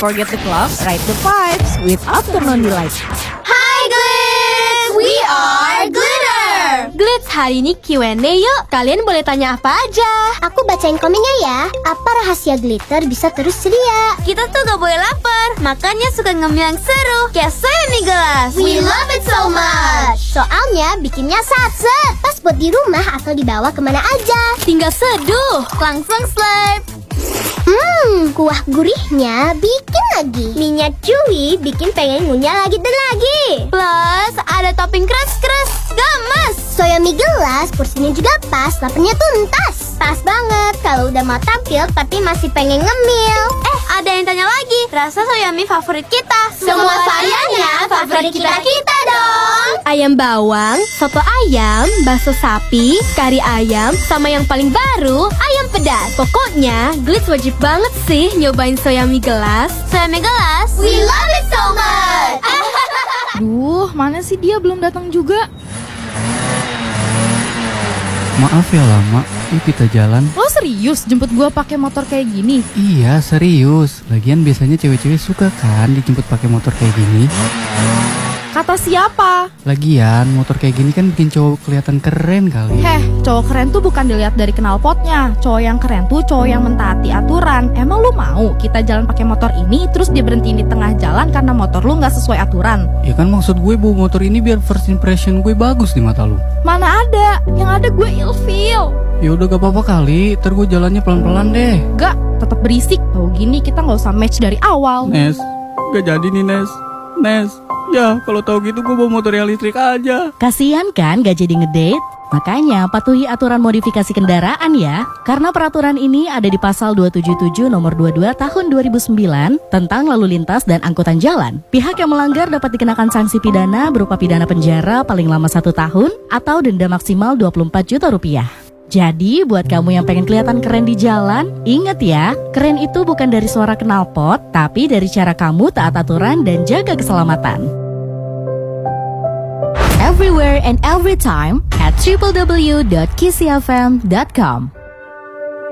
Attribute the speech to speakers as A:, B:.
A: forget the clock, ride the vibes with Afternoon Delight.
B: Hi Glitz, we are Glitter. Glitz, hari ini Q&A yuk. Kalian boleh tanya apa aja.
C: Aku bacain komennya ya. Apa rahasia Glitter bisa terus ceria?
B: Kita tuh gak boleh lapar, makanya suka ngemil yang seru, kayak soya mie gelas.
C: We love it so much. Soalnya bikinnya satset, pas buat di rumah atau dibawa kemana aja.
B: Tinggal seduh, langsung slurp.
C: Kuah gurihnya bikin lagi. Minyak chewy bikin pengen ngunyah lagi dan lagi.
B: Plus ada topping keras-keras, gamas.
C: Soya mie gelas porsinya juga pas, laparnya tuntas. Pas banget kalau udah mau tampil tapi masih pengen ngemil.
B: Ada yang tanya lagi, rasa soya mie favorit kita.
C: Semua variannya favorit kita dong.
B: Ayam bawang, soto ayam, bakso sapi, kari ayam, sama yang paling baru, ayam pedas. Pokoknya, Glitz wajib banget sih nyobain soya mie gelas. Soya mie gelas,
C: We love it so much.
A: Duh, mana sih dia belum datang juga?
D: Maaf ya lama, yuk kita jalan.
A: Lo serius jemput gua pakai motor kayak gini?
D: Iya serius, lagian biasanya cewek-cewek suka kan dijemput pakai motor kayak gini.
A: Kata siapa?
D: Lagian motor kayak gini kan bikin cowok kelihatan keren kali.
A: Cowok keren tuh bukan dilihat dari knalpotnya. Cowok yang keren tuh cowok yang mentaati aturan. Emang lu mau kita jalan pakai motor ini terus dia berhenti di tengah jalan karena motor lu nggak sesuai aturan?
D: Ya kan maksud gue bawa motor ini biar first impression gue bagus di mata lu.
A: Mana ada, yang ada gue ilfeel.
D: Ya udah gak apa-apa kali, ntar gue jalannya pelan-pelan deh.
A: Gak, tetap berisik. Tahu gini kita nggak usah match dari awal.
D: Nes, gak jadi nih Nes, ya kalau tahu gitu gue bawa motor yang listrik aja.
E: Kasian kan gak jadi ngedate? Makanya patuhi aturan modifikasi kendaraan ya. Karena peraturan ini ada di pasal 277 nomor 22 tahun 2009 tentang lalu lintas dan angkutan jalan. Pihak yang melanggar dapat dikenakan sanksi pidana berupa pidana penjara paling lama 1 tahun atau denda maksimal 24 juta rupiah. Jadi buat kamu yang pengen kelihatan keren di jalan, ingat ya, keren itu bukan dari suara knalpot, tapi dari cara kamu taat aturan dan jaga keselamatan. Everywhere and every time at www.kissfm.com.